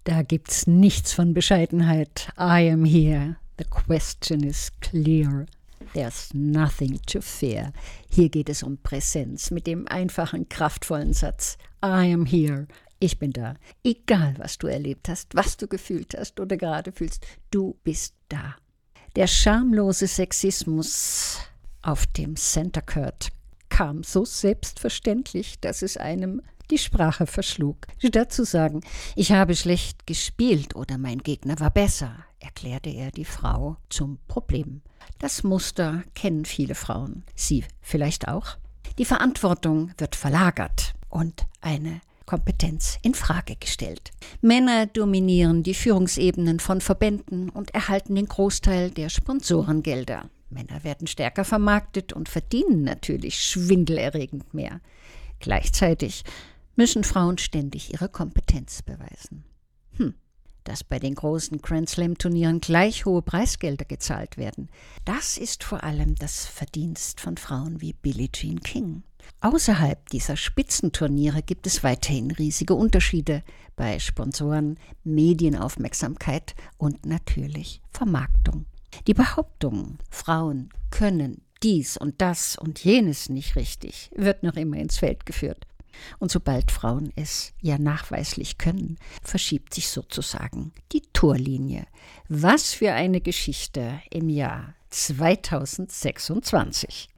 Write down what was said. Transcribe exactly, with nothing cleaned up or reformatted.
Da gibt's nichts von Bescheidenheit. I am here. The question is clear. There's nothing to fear. Hier geht es um Präsenz mit dem einfachen, kraftvollen Satz. I am here. Ich bin da. Egal, was du erlebt hast, was du gefühlt hast oder gerade fühlst, du bist da. Der schamlose Sexismus auf dem Center Court kam so selbstverständlich, dass es einem die Sprache verschlug. Statt zu sagen, ich habe schlecht gespielt oder mein Gegner war besser, erklärte er die Frau zum Problem. Das Muster kennen viele Frauen. Sie vielleicht auch. Die Verantwortung wird verlagert und eine Kompetenz in Frage gestellt. Männer dominieren die Führungsebenen von Verbänden und erhalten den Großteil der Sponsorengelder. Männer werden stärker vermarktet und verdienen natürlich schwindelerregend mehr. Gleichzeitig müssen Frauen ständig ihre Kompetenz beweisen. Hm. Dass bei den großen Grand-Slam-Turnieren gleich hohe Preisgelder gezahlt werden, das ist vor allem das Verdienst von Frauen wie Billie Jean King. Außerhalb dieser Spitzenturniere gibt es weiterhin riesige Unterschiede bei Sponsoren, Medienaufmerksamkeit und natürlich Vermarktung. Die Behauptung, Frauen können dies und das und jenes nicht richtig, wird noch immer ins Feld geführt. Und sobald Frauen es ja nachweislich können, verschiebt sich sozusagen die Torlinie. Was für eine Geschichte im Jahr zweitausendsechsundzwanzig.